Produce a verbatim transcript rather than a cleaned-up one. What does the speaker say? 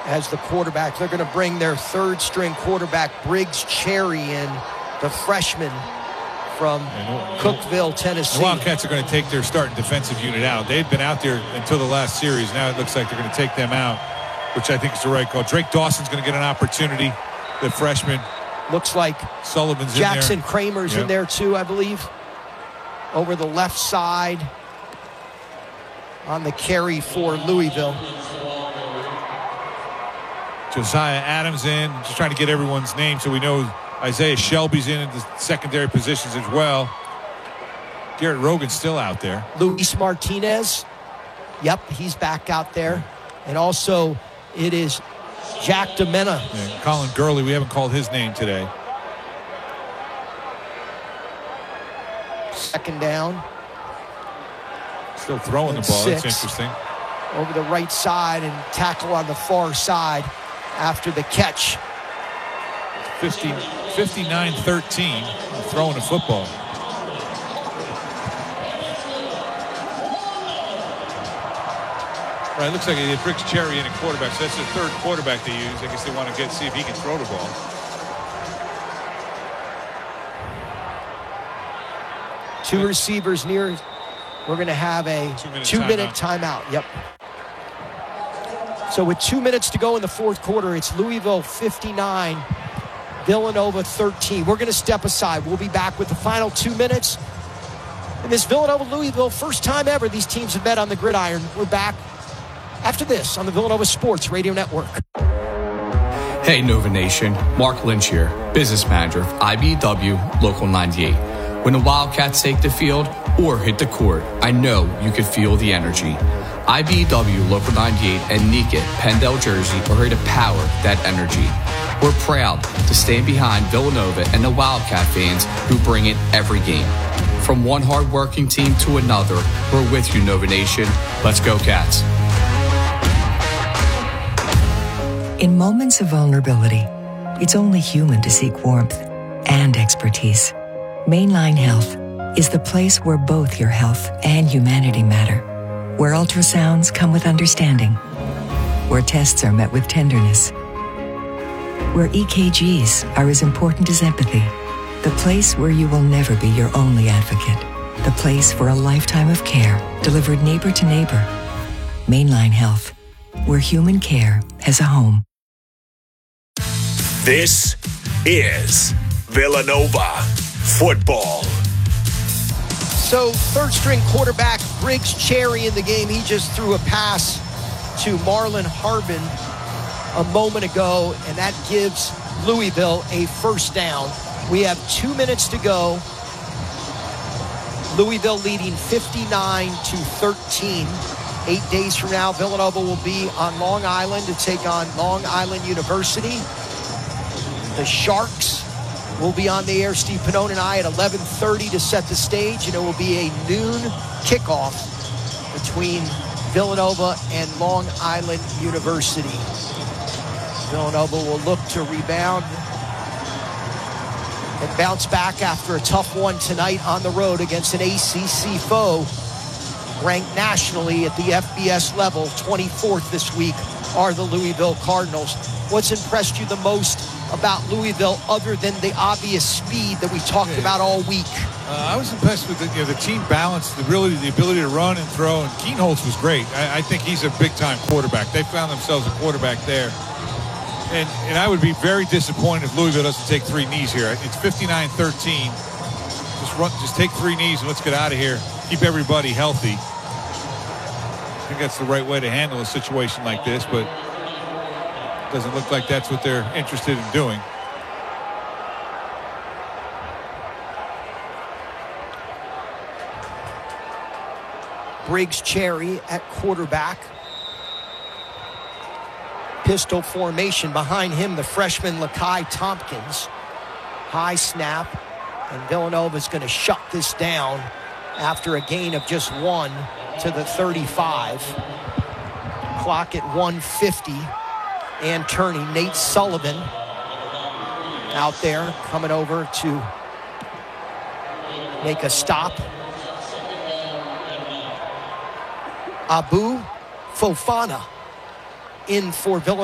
as the quarterback. They're going to bring their third-string quarterback, Briggs Cherry, in, the freshman from and, Cookeville, Tennessee. The Wildcats are going to take their starting defensive unit out. They've been out there until the last series. Now it looks like they're going to take them out, which I think is the right call. Drake Dawson's going to get an opportunity, the freshman. Looks like Sullivan's Jackson in there. Kramer's yep. in there too, I believe. Over the left side on the carry for Louisville. Josiah Adams in, just trying to get everyone's name so we know Isaiah Shelby's in at the secondary positions as well. Garrett Rogan's still out there. Luis Martinez, yep, he's back out there. And also it is Jack Demena. Yeah, Colin Gurley, we haven't called his name today. Second down. Still throwing and the ball. Six. That's interesting. Over the right side and tackle on the far side after the catch. fifty, fifty-nine thirteen, throwing the football. Right, it looks like they had Briggs Cherry in a quarterback, so that's the third quarterback they use. I guess they want to get see if he can throw the ball. Two receivers near. We're going to have a two-minute two-minute timeout. timeout. Yep. So with two minutes to go in the fourth quarter, it's Louisville fifty-nine, Villanova thirteen. We're going to step aside. We'll be back with the final two minutes. In this Villanova-Louisville, first time ever these teams have met on the gridiron. We're back after this on the Villanova Sports Radio Network. Hey, Nova Nation. Mark Lynch here, business manager of I B W Local ninety-eight. When the Wildcats take the field or hit the court, I know you can feel the energy. I B W Local ninety-eight and Niket, Pendel Jersey are here to power that energy. We're proud to stand behind Villanova and the Wildcat fans who bring it every game. From one hard-working team to another, we're with you, Nova Nation. Let's go, Cats. In moments of vulnerability, it's only human to seek warmth and expertise. Mainline Health is the place where both your health and humanity matter, where ultrasounds come with understanding, where tests are met with tenderness, where E K Gs are as important as empathy, the place where you will never be your only advocate, the place for a lifetime of care delivered neighbor to neighbor. Mainline Health, where human care has a home. This is Villanova football. So third-string quarterback Briggs Cherry in the game. He just threw a pass to Marlon Harbin a moment ago, and that gives Louisville a first down. We have two minutes to go. Louisville leading fifty-nine to thirteen. Eight days from now, Villanova will be on Long Island to take on Long Island University. The Sharks will be on the air, Steve Pannone and I, at eleven thirty to set the stage, and it will be a noon kickoff between Villanova and Long Island University. Villanova will look to rebound and bounce back after a tough one tonight on the road against an A C C foe ranked nationally at the F B S level. twenty-fourth this week are the Louisville Cardinals. What's impressed you the most about Louisville other than the obvious speed that we talked yeah. about all week? Uh, I was impressed with the, you know, the team balance, the ability, the ability to run and throw, and Keenholz was great. I, I think he's a big-time quarterback. They found themselves a quarterback there. And, and I would be very disappointed if Louisville doesn't take three knees here. It's fifty-nine thirteen. Just run, just take three knees and let's get out of here. Keep everybody healthy. I think that's the right way to handle a situation like this, but it doesn't look like that's what they're interested in doing. Briggs Cherry at quarterback. Pistol formation. Behind him, the freshman Lakai Tompkins. High snap, and Villanova's going to shut this down after a gain of just one to the thirty-five. Clock at one fifty and turning. Nate Sullivan out there coming over to make a stop. Abu Fofana in for Villanova.